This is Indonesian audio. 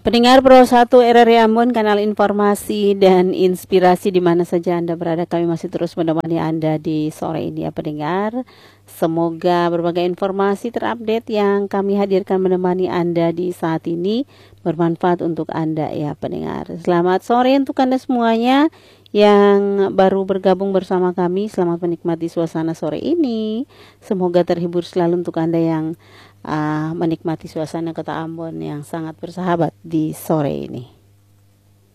Pendengar Pro 1 RRI Ambon, kanal informasi dan inspirasi di mana saja Anda berada, kami masih terus menemani Anda di sore ini ya pendengar. Semoga berbagai informasi terupdate yang kami hadirkan menemani Anda di saat ini bermanfaat untuk Anda ya pendengar. Selamat sore untuk Anda semuanya yang baru bergabung bersama kami. Selamat menikmati suasana sore ini. Semoga terhibur selalu untuk Anda yang menikmati suasana kota Ambon yang sangat bersahabat di sore ini.